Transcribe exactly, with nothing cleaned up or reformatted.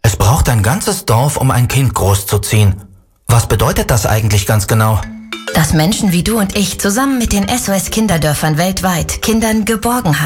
Es braucht ein ganzes Dorf, um ein Kind großzuziehen. Was bedeutet das eigentlich ganz genau? Dass Menschen wie du und ich zusammen mit den S O S Kinderdörfern weltweit Kindern Geborgenheit